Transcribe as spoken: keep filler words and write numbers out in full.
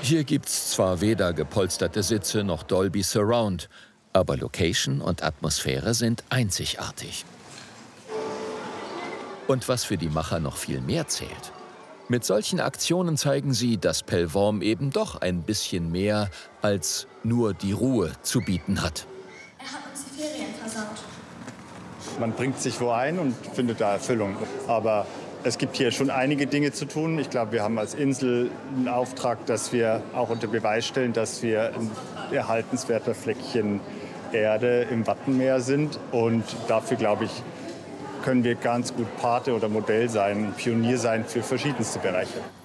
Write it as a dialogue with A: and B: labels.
A: Hier gibt's zwar weder gepolsterte Sitze noch Dolby Surround, aber Location und Atmosphäre sind einzigartig. Und was für die Macher noch viel mehr zählt: Mit solchen Aktionen zeigen sie, dass Pellworm eben doch ein bisschen mehr als nur die Ruhe zu bieten hat.
B: Er hat uns die Ferien versaut.
C: Man bringt sich wo ein und findet da Erfüllung. Aber es gibt hier schon einige Dinge zu tun. Ich glaube, wir haben als Insel einen Auftrag, dass wir auch unter Beweis stellen, dass wir ein erhaltenswerter Fleckchen Erde im Wattenmeer sind. Und dafür, glaube ich, können wir ganz gut Pate oder Modell sein, Pionier sein für verschiedenste Bereiche.